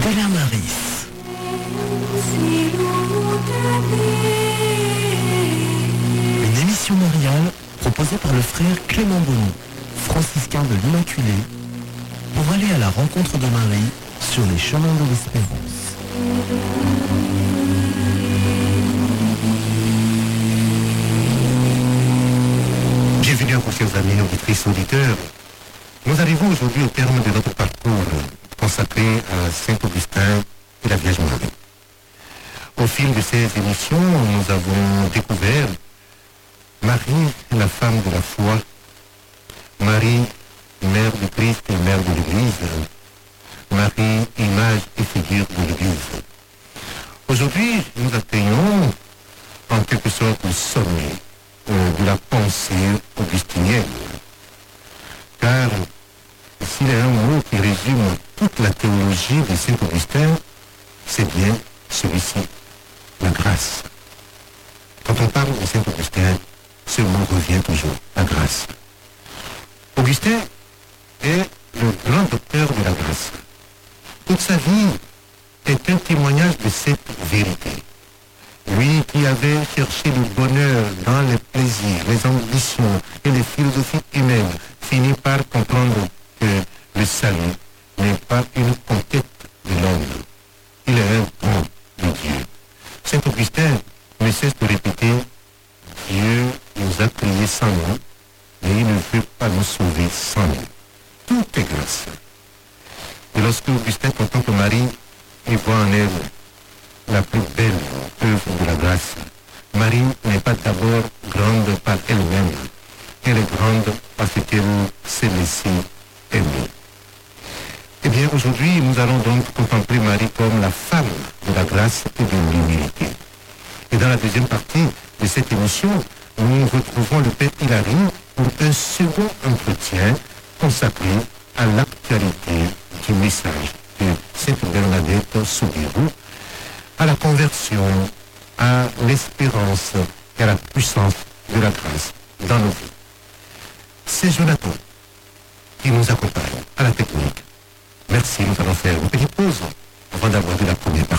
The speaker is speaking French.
Stella Maris. Une émission mariale proposée par le frère Clément Bonneau, franciscain de l'Immaculée, pour aller à la rencontre de Marie sur les chemins de l'espérance. Bienvenue à vous, chers amis, auditrices, auditeurs. Nous arrivons aujourd'hui au terme de notre parcours consacré à Saint-Augustin et la Vierge Marie. Au fil de ces émissions, nous avons découvert Marie, la femme de la foi, Marie, mère du Christ et mère de l'Église, Marie, image et figure de l'Église. Aujourd'hui, nous atteignons en quelque sorte le sommet de la pensée augustinienne. Car s'il y a un mot qui résume toute la théologie de Saint-Augustin, c'est bien celui-ci, la grâce. Quand on parle de Saint-Augustin, ce mot revient toujours, la grâce. Augustin est le grand docteur de la grâce. Toute sa vie est un témoignage de cette vérité. Lui qui avait cherché le bonheur dans les plaisirs, les ambitions et les philosophies humaines, finit par comprendre que le salut n'est pas une conquête de l'homme. Il est un don de Dieu. Saint Augustin ne cesse de répéter: Dieu nous a créés sans nous, mais il ne veut pas nous sauver sans nous. Tout est grâce. Et lorsque Augustin contemple Marie, il voit en elle la plus belle œuvre de la grâce. Marie n'est pas d'abord grande par elle-même, elle est grande parce qu'elle s'est laissée aimer. Eh bien, aujourd'hui, nous allons donc contempler Marie comme la femme de la grâce et de l'humilité. Et dans la deuxième partie de cette émission, nous retrouvons le Père Hilary pour un second entretien consacré à l'actualité du message de Sainte Bernadette Soubirous, à la conversion, à l'espérance et à la puissance de la grâce dans nos vies. C'est Jonathan qui nous accompagne à la technique. Merci, nous allons faire une petite pause avant d'aborder la première partie.